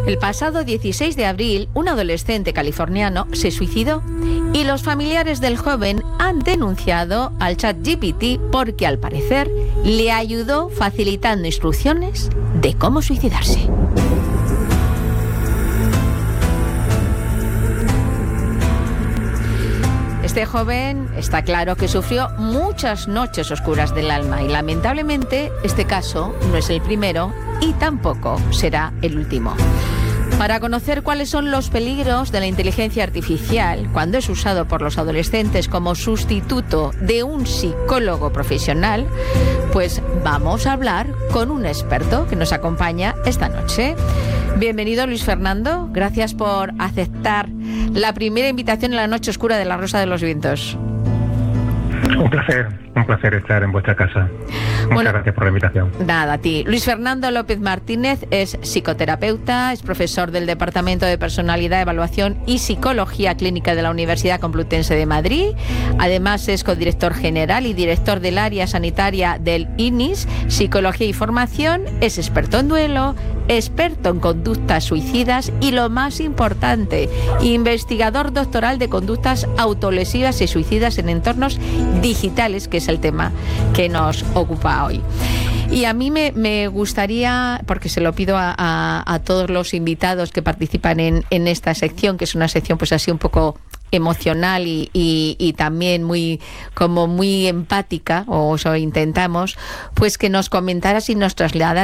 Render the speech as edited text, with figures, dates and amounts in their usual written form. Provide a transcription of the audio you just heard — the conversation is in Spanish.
El pasado 16 de abril, un adolescente californiano se suicidó y los familiares del joven han denunciado al ChatGPT porque, al parecer, le ayudó facilitando instrucciones de cómo suicidarse. Este joven está claro que sufrió muchas noches oscuras del alma y, lamentablemente, este caso no es el primero y tampoco será el último. Para conocer cuáles son los peligros de la inteligencia artificial cuando es usado por los adolescentes como sustituto de un psicólogo profesional, pues vamos a hablar con un experto que nos acompaña esta noche. Bienvenido, Luis Fernando. Gracias por aceptar la primera invitación en la noche oscura de La Rosa de los Vientos. Un placer estar en vuestra casa. Muchas gracias por la invitación. Nada, a ti. Luis Fernando López Martínez es psicoterapeuta, es profesor del Departamento de Personalidad, Evaluación y Psicología Clínica de la Universidad Complutense de Madrid. Además es codirector general y director del área sanitaria del INIS, Psicología y Formación. Es experto en duelo, experto en conductas suicidas y, lo más importante, investigador doctoral de conductas autolesivas y suicidas en entornos digitales, que es el tema que nos ocupa hoy. Y a mí me gustaría, porque se lo pido a todos los invitados que participan en esta sección, que es una sección pues así un poco emocional y también muy empática, o eso intentamos, pues que nos comentaras y nos trasladaras